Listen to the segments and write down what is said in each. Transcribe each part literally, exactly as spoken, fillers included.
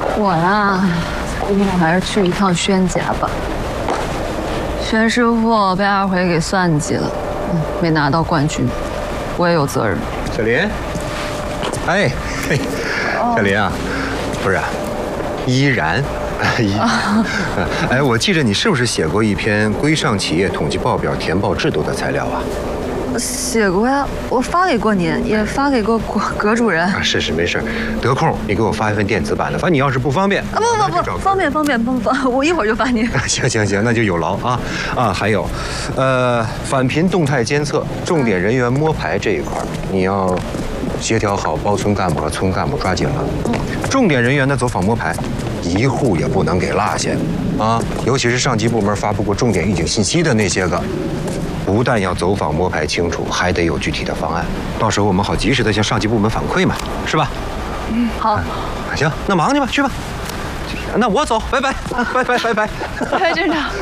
我呀，今天还是去一趟宣家吧。宣师傅被二回给算计了，嗯，没拿到冠军，我也有责任。 小林，哎，嘿，小林啊，不是，依然。依，哎，我记着你是不是写过一篇规上企业统计报表填报制度的材料啊？ 写过呀，我发给过您，也发给过葛葛主任。 啊，是是，没事，得空你给我发一份电子版的。反正你要是不方便， 啊不不不不，方便方便方便，我一会儿就发您。 行行行，那就有劳啊啊！还有，呃，返贫动态监测、重点人员摸排这一块，你要协调好包村干部和村干部，抓紧了。嗯，重点人员的走访摸排，一户也不能给落下啊！尤其是上级部门发布过重点预警信息的那些个。不但要走访摸排清楚，还得有具体的方案，到时候我们好及时的向上级部门反馈嘛，是吧？ 嗯，好。 行，那忙去吧，去吧。那我走，拜拜，拜拜拜拜。 拜镇长。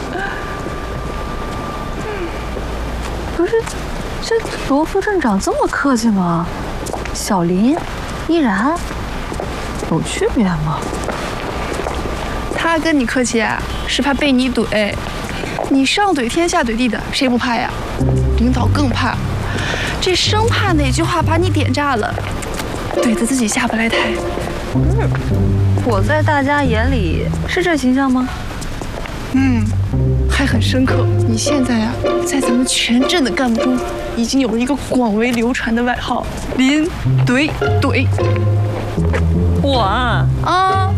不是，这罗副镇长这么客气吗？小林、依然有区别吗？ 他跟你客气啊，是怕被你怼。你上怼天下怼地的，谁不怕呀？领导更怕，这生怕哪句话把你点炸了，怼得自己下不来台。 嗯，我在大家眼里是这形象吗？ 嗯，还很深刻。你现在呀、啊，在咱们全镇的干部中，已经有了一个广为流传的外号——林怼怼。 我啊啊！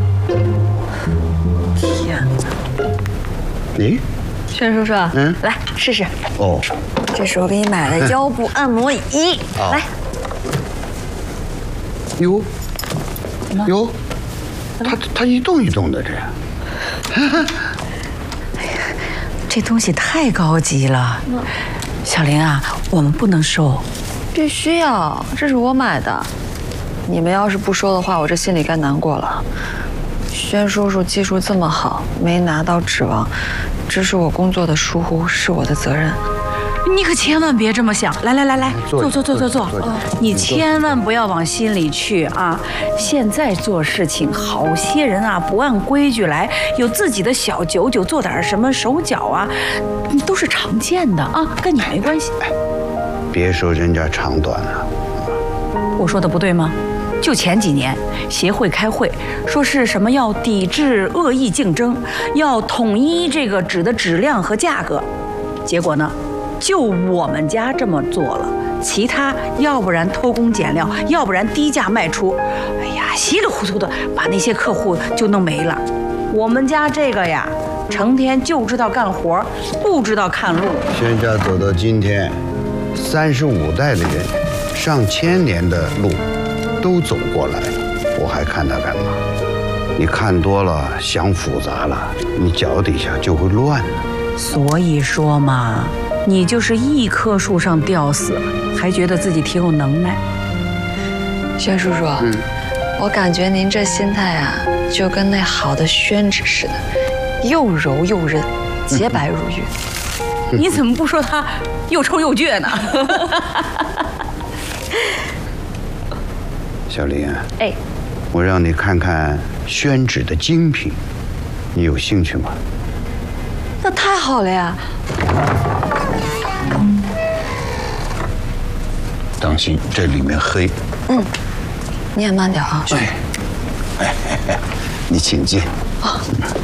天哪！ 你？ 宣叔叔，嗯，来试试。哦，这是我给你买的腰部按摩仪，啊、来。 哟，哟，它它一动一动的这样。 哎呀，这东西太高级了。小林啊，我们不能收。 必须要，这是我买的。你们要是不收的话，我这心里该难过了。宣叔叔技术这么好，没拿到指望。这是我工作的疏忽，是我的责任。 你可千万别这么想。来来来来，坐坐坐坐坐。你千万不要往心里去啊！现在做事情，好些人啊不按规矩来，有自己的小九九，做点什么手脚啊，都是常见的啊，跟你没关系。 别说人家长短了。 我说的不对吗？就前几年，协会开会说是什么要抵制恶意竞争，要统一这个纸的质量和价格，结果呢，就我们家这么做了，其他要不然偷工减料，要不然低价卖出，哎呀，稀里糊涂的把那些客户就弄没了。我们家这个呀，成天就知道干活，不知道看路。 宣家走到今天，三十五代的人，上千年的路。都走过来了，我还看他干嘛？你看多了，想复杂了，你脚底下就会乱的。 所以说嘛，你就是一棵树上吊死了，还觉得自己挺有能耐。 宣叔叔，嗯，我感觉您这心态啊，就跟那好的宣纸似的，又柔又韧，洁白如玉。 你怎么不说它又臭又倔呢？ 小林，哎，我让你看看宣纸的精品，你有兴趣吗？ 那太好了呀！ 当心，这里面黑。 嗯，你也慢点啊。 哎，哎哎哎，你请进。啊。